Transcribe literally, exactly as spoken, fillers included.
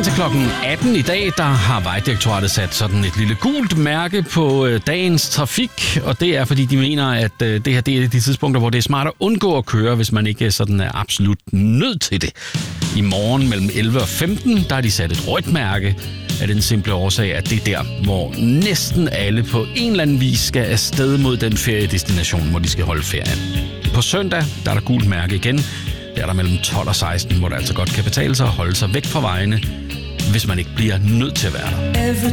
Indtil klokken atten i dag, der har Vejdirektoratet sat sådan et lille gult mærke på øh, dagens trafik, og det er, fordi de mener, at øh, det her det er de tidspunkter, hvor det er smart at undgå at køre, hvis man ikke sådan er absolut nødt til det. I morgen mellem elleve og femten, der har de sat et rødt mærke af den simple årsag, at det er der, hvor næsten alle på en eller anden vis skal afsted mod den feriedestination, hvor de skal holde ferie. På søndag, der er der gult mærke igen. Det er der mellem tolv og seksten, hvor det altså godt kan betale sig at holde sig væk fra vejene, hvis man ikke bliver nødt til at være der.